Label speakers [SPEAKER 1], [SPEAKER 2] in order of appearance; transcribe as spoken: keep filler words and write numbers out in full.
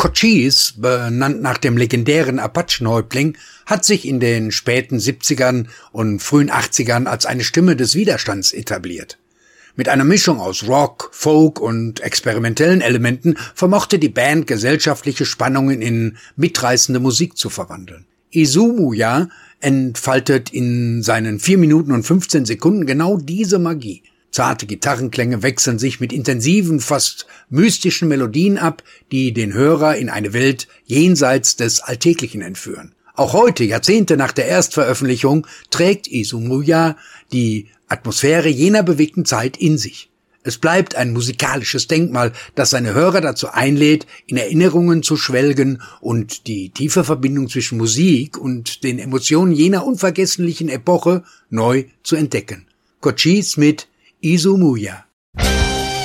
[SPEAKER 1] Cochise, benannt nach dem legendären Apachenhäuptling, hat sich in den späten siebzigern und frühen achtzigern als eine Stimme des Widerstands etabliert. Mit einer Mischung aus Rock, Folk und experimentellen Elementen vermochte die Band gesellschaftliche Spannungen in mitreißende Musik zu verwandeln. Izumuya entfaltet in seinen vier Minuten und fünfzehn Sekunden genau diese Magie. Zarte Gitarrenklänge wechseln sich mit intensiven, fast mystischen Melodien ab, die den Hörer in eine Welt jenseits des Alltäglichen entführen. Auch heute, Jahrzehnte nach der Erstveröffentlichung, trägt Izumuya die Atmosphäre jener bewegten Zeit in sich. Es bleibt ein musikalisches Denkmal, das seine Hörer dazu einlädt, in Erinnerungen zu schwelgen und die tiefe Verbindung zwischen Musik und den Emotionen jener unvergesslichen Epoche neu zu entdecken. Cochise mit Izumuya.